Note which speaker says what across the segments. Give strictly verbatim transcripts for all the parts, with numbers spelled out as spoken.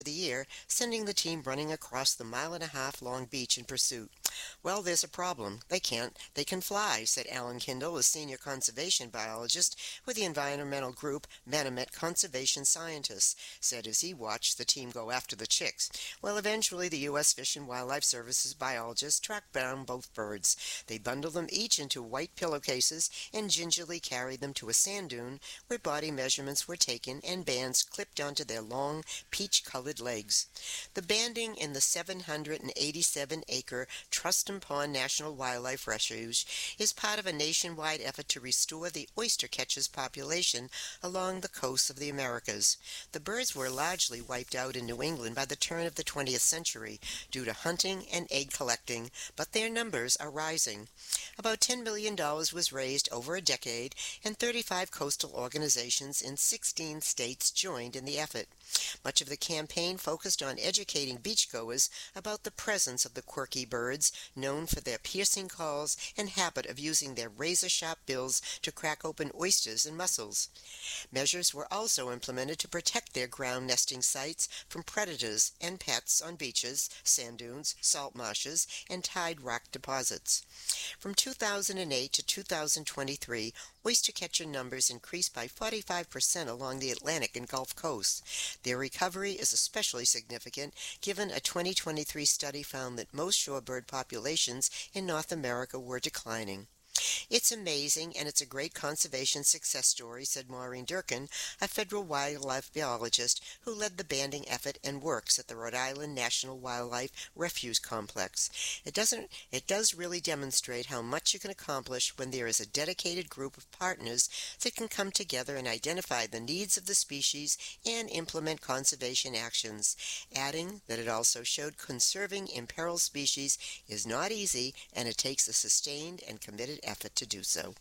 Speaker 1: the year, sending the team running across the mile and a half long beach in pursuit. Well, there's a problem. They can't. They can fly, said Alan Kindle, a senior conservation biologist with the environmental group Manomet Conservation Scientists, said as he watched the team go after the chicks. Well, eventually the U S Fish and Wildlife Services biologists tracked down both birds. They bundled them each into white pillowcases and gingerly carried them to a sand dune where body measurements were taken and bands clipped onto their long, peach-colored legs. The banding in the seven hundred eighty-seven acre Truston Pond National Wildlife Refuge is part of a nationwide effort to restore the oyster catchers population along the coasts of the Americas. The birds were largely wiped out in New England by the turn of the twentieth century due to hunting and egg collecting, but their numbers are rising. About ten million dollars was raised over a decade, and thirty-five coastal organizations in sixteen states joined in the effort. Much of the campaign focused on educating beachgoers about the presence of the quirky birds, known for their piercing calls and habit of using their razor-sharp bills to crack open oysters and mussels. Measures were also implemented to protect their ground nesting sites from predators and pets on beaches, sand dunes, salt marshes, and tide rock deposits. From two thousand eight to two thousand twenty-three, oystercatcher numbers increased by forty-five percent along the Atlantic and Gulf coasts. Their recovery is especially significant given a twenty twenty-three study found that most shorebird populations in North America were declining. It's amazing, and it's a great conservation success story, said Maureen Durkin, a federal wildlife biologist who led the banding effort and works at the Rhode Island National Wildlife Refuge Complex. It doesn't it does really demonstrate how much you can accomplish when there is a dedicated group of partners that can come together and identify the needs of the species and implement conservation actions, adding that it also showed conserving imperiled species is not easy and it takes a sustained and committed effort to do so.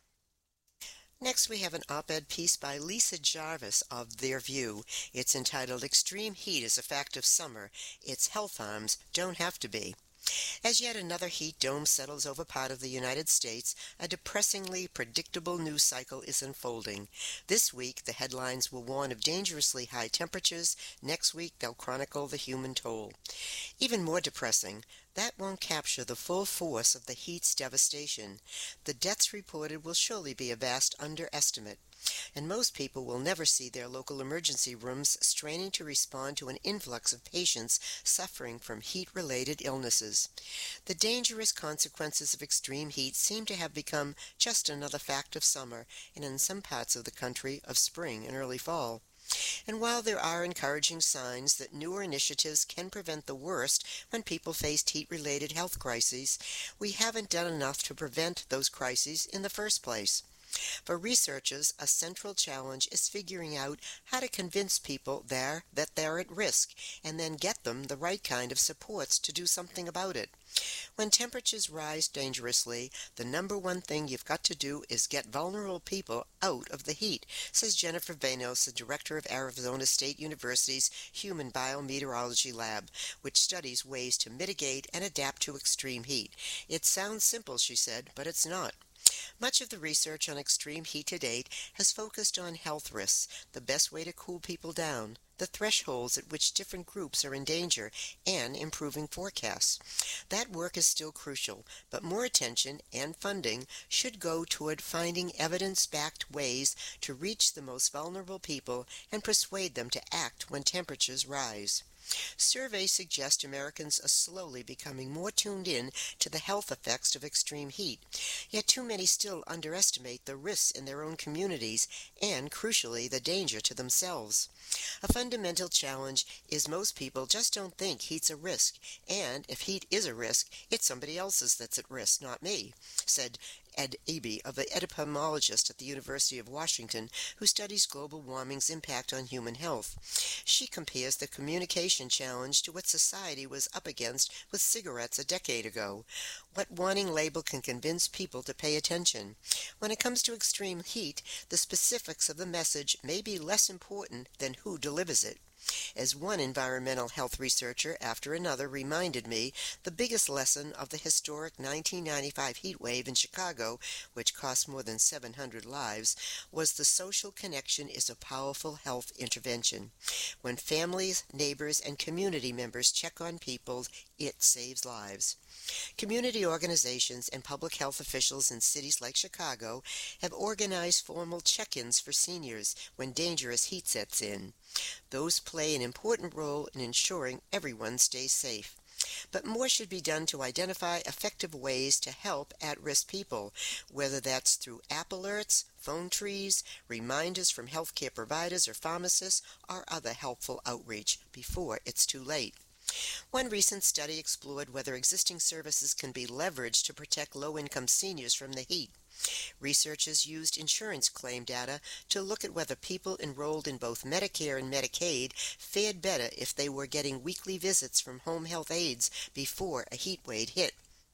Speaker 1: Next, we have an op-ed piece by Lisa Jarvis of Their View. It's entitled Extreme Heat is a Fact of Summer. Its Health Harms Don't Have to Be. As yet another heat dome settles over part of the United States, a depressingly predictable news cycle is unfolding. This week, the headlines will warn of dangerously high temperatures. Next week, they'll chronicle the human toll. Even more depressing, that won't capture the full force of the heat's devastation. The deaths reported will surely be a vast underestimate, and most people will never see their local emergency rooms straining to respond to an influx of patients suffering from heat-related illnesses. The dangerous consequences of extreme heat seem to have become just another fact of summer, and in some parts of the country of spring and early fall. And while there are encouraging signs that newer initiatives can prevent the worst when people face heat-related health crises, we haven't done enough to prevent those crises in the first place. For researchers, a central challenge is figuring out how to convince people there that they're at risk and then get them the right kind of supports to do something about it. When temperatures rise dangerously, the number one thing you've got to do is get vulnerable people out of the heat, says Jennifer Vanos, the director of Arizona State University's Human Biometeorology Lab, which studies ways to mitigate and adapt to extreme heat. It sounds simple, she said, but it's not. Much of the research on extreme heat to date has focused on health risks, the best way to cool people down, the thresholds at which different groups are in danger, and improving forecasts. That work is still crucial, but more attention and funding should go toward finding evidence-backed ways to reach the most vulnerable people and persuade them to act when temperatures rise. Surveys suggest Americans are slowly becoming more tuned in to the health effects of extreme heat, yet too many still underestimate the risks in their own communities and, crucially, the danger to themselves. A fundamental challenge is most people just don't think heat's a risk, and if heat is a risk, it's somebody else's that's at risk, not me, said Ed Eby, of the epidemiologist at the University of Washington, who studies global warming's impact on human health. She compares the communication challenge to what society was up against with cigarettes a decade ago. What warning label can convince people to pay attention? When it comes to extreme heat, the specifics of the message may be less important than who delivers it. As one environmental health researcher after another reminded me, the biggest lesson of the historic nineteen ninety-five heat wave in Chicago, which cost more than seven hundred lives, was the social connection is a powerful health intervention. When families, neighbors, and community members check on people, it saves lives. Community organizations and public health officials in cities like Chicago have organized formal check-ins for seniors when dangerous heat sets in. Those play an important role in ensuring everyone stays safe. But more should be done to identify effective ways to help at-risk people, whether that's through app alerts, phone trees, reminders from healthcare providers or pharmacists, or other helpful outreach before it's too late. One recent study explored whether existing services can be leveraged to protect low-income seniors from the heat. Researchers used insurance claim data to look at whether people enrolled in both Medicare and Medicaid fared better if they were getting weekly visits from home health aides before a heat wave hit.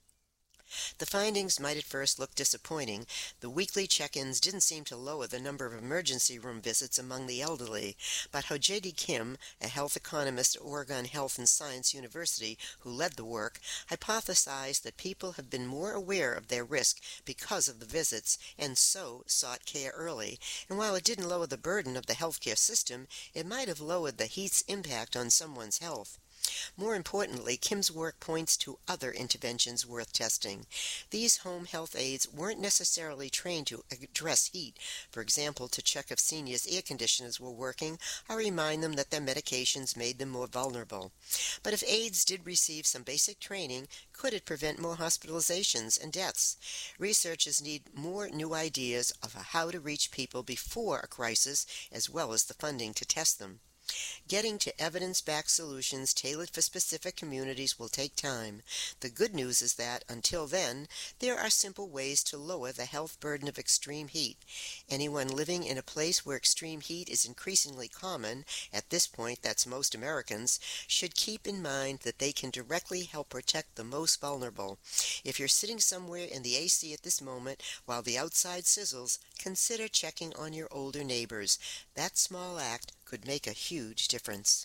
Speaker 1: The findings might at first look disappointing. The weekly check-ins didn't seem to lower the number of emergency room visits among the elderly, but Hojedi Kim, a health economist at Oregon Health and Science University who led the work, hypothesized that people have been more aware of their risk because of the visits and so sought care early. And while it didn't lower the burden of the healthcare system, it might have lowered the heat's impact on someone's health. More importantly, Kim's work points to other interventions worth testing. These home health aides weren't necessarily trained to address heat, for example, to check if seniors' air conditioners were working or remind them that their medications made them more vulnerable. But if aides did receive some basic training, could it prevent more hospitalizations and deaths? Researchers need more new ideas of how to reach people before a crisis, as well as the funding to test them. Getting to evidence-backed solutions tailored for specific communities will take time. The good news is that, until then, there are simple ways to lower the health burden of extreme heat. Anyone living in a place where extreme heat is increasingly common, at this point that's most Americans, should keep in mind that they can directly help protect the most vulnerable. If you're sitting somewhere in the A C at this moment while the outside sizzles, consider checking on your older neighbors. That small act could make a huge difference.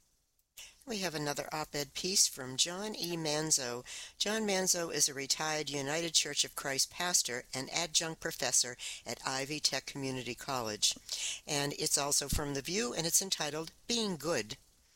Speaker 1: We have another op-ed piece from John E. Manzo. John Manzo is a retired United Church of Christ pastor and adjunct professor at Ivy Tech Community College. And it's also from The View, and it's entitled Being Good.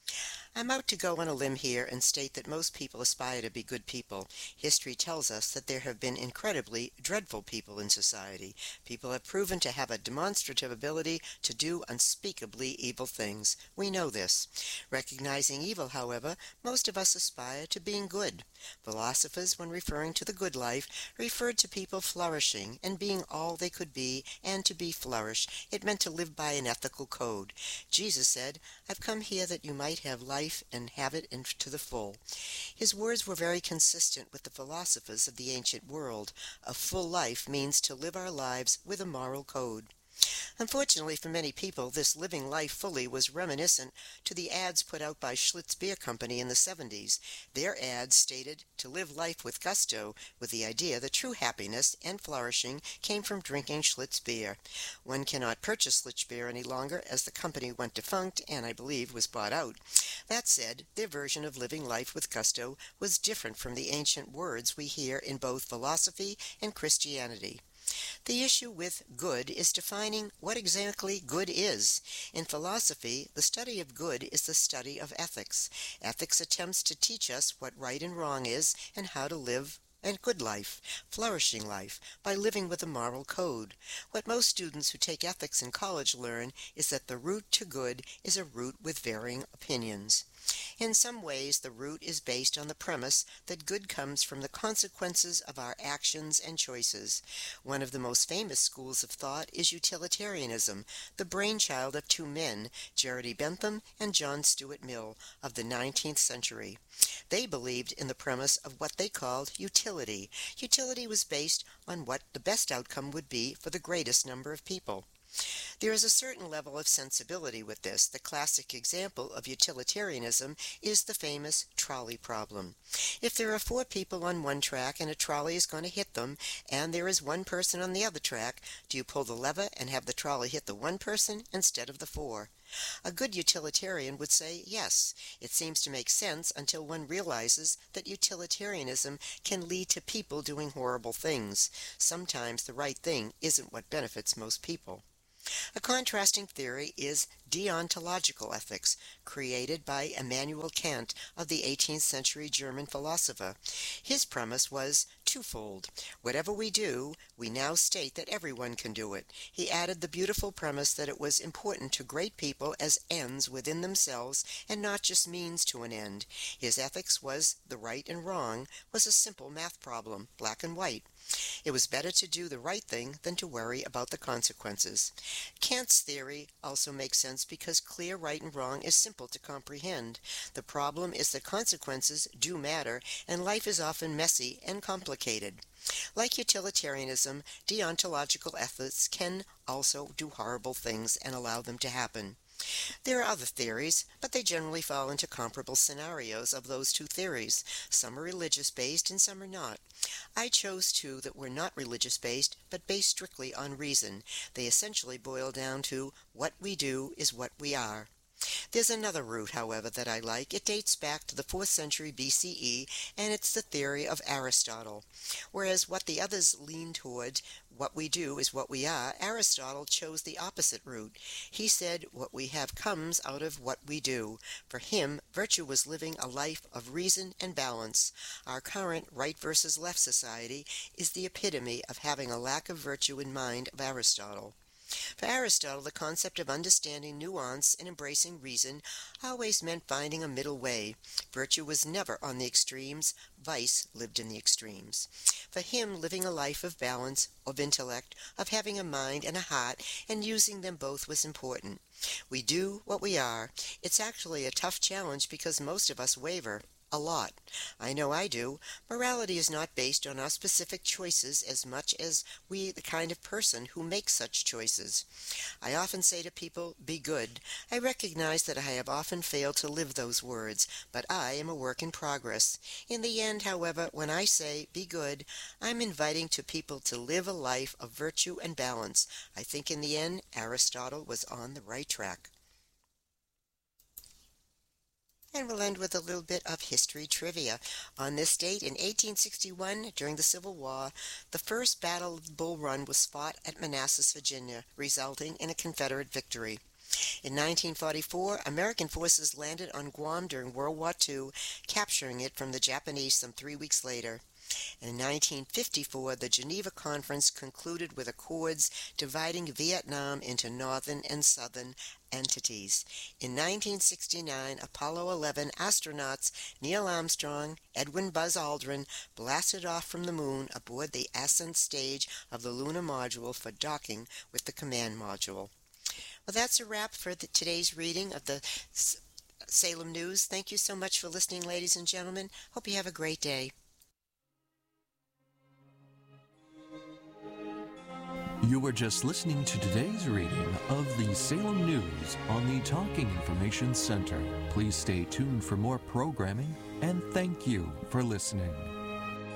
Speaker 1: I'm out to go on a limb here and state that most people aspire to be good people. History tells us that there have been incredibly dreadful people in society. People have proven to have a demonstrative ability to do unspeakably evil things. We know this. Recognizing evil, however, most of us aspire to being good. Philosophers, when referring to the good life, referred to people flourishing and being all they could be, and to be flourish, it meant to live by an ethical code. Jesus said, "I've come here that you might have life and have it to the full." His words were very consistent with the philosophers of the ancient world. A full life means to live our lives with a moral code. Unfortunately for many people, this living life fully was reminiscent to the ads put out by Schlitz Beer Company in the seventies. Their ads stated to live life with gusto, with the idea that true happiness and flourishing came from drinking Schlitz beer. One cannot purchase Schlitz beer any longer as the company went defunct and, I believe, was bought out. That said, their version of living life with gusto was different from the ancient words we hear in both philosophy and Christianity. The issue with good is defining what exactly good is. In philosophy, the study of good is the study of ethics. Ethics attempts to teach us what right and wrong is and how to live a good life, flourishing life, by living with a moral code. What most students who take ethics in college learn is that the route to good is a route with varying opinions. In some ways, the route is based on the premise that good comes from the consequences of our actions and choices. One of the most famous schools of thought is utilitarianism, the brainchild of two men, Jeremy Bentham and John Stuart Mill, of the nineteenth century. They believed in the premise of what they called utility. Utility was based on what the best outcome would be for the greatest number of people. There is a certain level of sensibility with this. The classic example of utilitarianism is the famous trolley problem. If there are four people on one track and a trolley is going to hit them, and there is one person on the other track, do you pull the lever and have the trolley hit the one person instead of the four? A good utilitarian would say yes. It seems to make sense until one realizes that utilitarianism can lead to people doing horrible things. Sometimes the right thing isn't what benefits most people. A contrasting theory is deontological ethics, created by Immanuel Kant of the eighteenth century German philosopher. His premise was twofold. Whatever we do, we now state that everyone can do it. He added the beautiful premise that it was important to great people as ends within themselves and not just means to an end. His ethics was the right and wrong, was a simple math problem, black and white. It was better to do the right thing than to worry about the consequences. Kant's theory also makes sense because clear right and wrong is simple to comprehend. The problem is that consequences do matter, and life is often messy and complicated. Like utilitarianism, deontological ethics can also do horrible things and allow them to happen. There are other theories, but they generally fall into comparable scenarios of those two theories. Some are religious-based and some are not. I chose two that were not religious-based, but based strictly on reason. They essentially boil down to what we do is what we are. There's another route, however, that I like. It dates back to the fourth century B C E, and it's the theory of Aristotle. Whereas what the others lean toward, what we do is what we are, Aristotle chose the opposite route. He said what we have comes out of what we do. For him, virtue was living a life of reason and balance. Our current right versus left society is the epitome of having a lack of virtue in mind of Aristotle. For Aristotle, the concept of understanding nuance and embracing reason always meant finding a middle way. Virtue was never on the extremes. Vice lived in the extremes. For him, living a life of balance, of intellect, of having a mind and a heart, and using them both was important. We do what we are. It's actually a tough challenge because most of us waver. A lot. I know I do. Morality is not based on our specific choices as much as we the kind of person who makes such choices. I often say to people, be good. I recognize that I have often failed to live those words, but I am a work in progress. In the end, however, when I say be good, I'm inviting to people to live a life of virtue and balance. I think in the end, Aristotle was on the right track. And we'll end with a little bit of history trivia. On this date, in eighteen sixty-one, during the Civil War, the first Battle of Bull Run was fought at Manassas, Virginia, resulting in a Confederate victory. In nineteen forty-four, American forces landed on Guam during World War Two, capturing it from the Japanese some three weeks later. In nineteen fifty-four, the Geneva Conference concluded with accords dividing Vietnam into northern and southern entities. In nineteen sixty-nine, Apollo eleven astronauts Neil Armstrong, Edwin Buzz Aldrin blasted off from the moon aboard the ascent stage of the lunar module for docking with the command module. Well, that's a wrap for the, today's reading of the S- Salem News. Thank you so much for listening, ladies and gentlemen. Hope you have a great day.
Speaker 2: You were just listening to today's reading of the Salem News on the Talking Information Center. Please stay tuned for more programming, and thank you for listening.